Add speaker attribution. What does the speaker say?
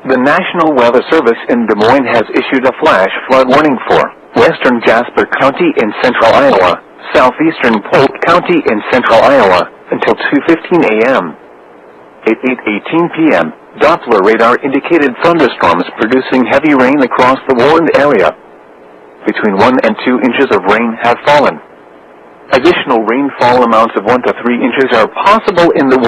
Speaker 1: The National Weather Service in Des Moines has issued a flash flood warning for western Jasper County in central Iowa, southeastern Polk County in central Iowa, until 2:15 a.m. At 8:18 p.m., Doppler radar indicated thunderstorms producing heavy rain across the warned area. Between 1 and 2 inches of rain have fallen. Additional rainfall amounts of 1 to 3 inches are possible in the